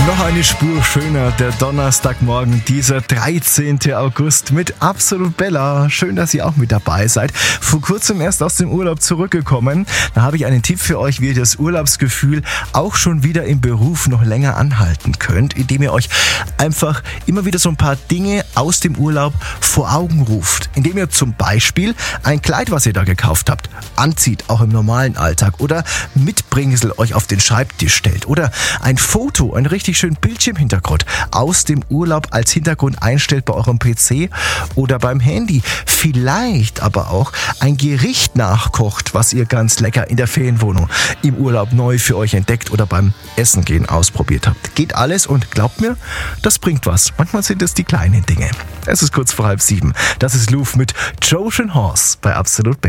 Noch eine Spur schöner, der Donnerstagmorgen, dieser 13. August mit Absolut Bella. Schön, dass ihr auch mit dabei seid. Vor kurzem erst aus dem Urlaub zurückgekommen. Da habe ich einen Tipp für euch, wie ihr das Urlaubsgefühl auch schon wieder im Beruf noch länger anhalten könnt, indem ihr euch einfach immer wieder so ein paar Dinge aus dem Urlaub vor Augen ruft. Indem ihr zum Beispiel ein Kleid, was ihr da gekauft habt, anzieht, auch im normalen Alltag, oder Mitbringsel euch auf den Schreibtisch stellt oder ein Foto, ein richtig schönen Bildschirmhintergrund aus dem Urlaub als Hintergrund einstellt bei eurem PC oder beim Handy. Vielleicht aber auch ein Gericht nachkocht, was ihr ganz lecker in der Ferienwohnung im Urlaub neu für euch entdeckt oder beim Essen gehen ausprobiert habt. Geht alles und glaubt mir, das bringt was. Manchmal sind es die kleinen Dinge. Es ist kurz vor 6:30. Das ist Louvre mit Trojan Horse bei Absolut Bella.